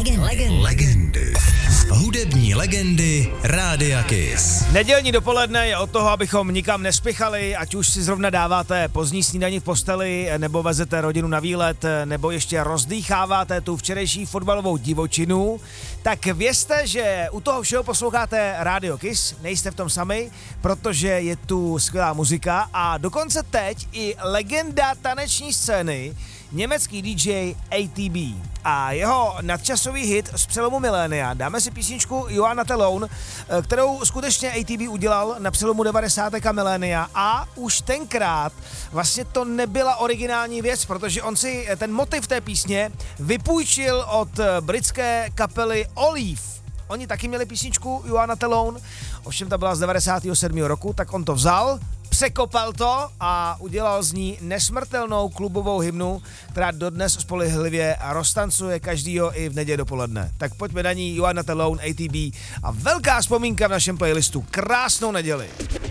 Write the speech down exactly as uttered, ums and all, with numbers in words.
Legend. Legend. Legendy. Hudební legendy Rádia Kiss. Nedělní dopoledne je od toho, abychom nikam nespěchali, ať už si zrovna dáváte pozdní snídani v posteli, nebo vezete rodinu na výlet, nebo ještě rozdýcháváte tu včerejší fotbalovou divočinu, tak vězte, že u toho všeho posloucháte Rádio Kiss, nejste v tom sami, protože je tu skvělá muzika a dokonce teď i legenda taneční scény, německý D J A T B a jeho nadčasový hit z přelomu milénia. Dáme si písničku You Are Not Alone, kterou skutečně A T B udělal na přelomu devadesátek a milénia a už tenkrát vlastně to nebyla originální věc, protože on si ten motiv té písně vypůjčil od britské kapely Olive. Oni taky měli písničku You Are Not Alone, ovšem ta byla z devadesátého sedmého roku, tak on to vzal, překopal to a udělal z ní nesmrtelnou klubovou hymnu, která dodnes spolehlivě roztancuje každýho i v neděli dopoledne. Tak pojďme na ní You Are Not Alone, A T B a velká vzpomínka v našem playlistu. Krásnou neděli.